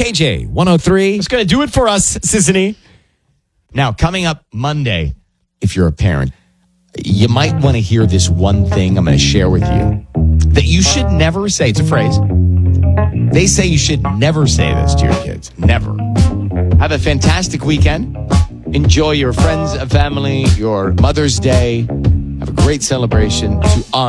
KJ 103. It's going to do it for us, Sissany. Now, coming up Monday, if you're a parent, you might want to hear this one thing I'm going to share with you that you should never say. It's a phrase. They say you should never say this to your kids. Never. Have a fantastic weekend. Enjoy your friends, family, your Mother's Day. Have a great celebration to honor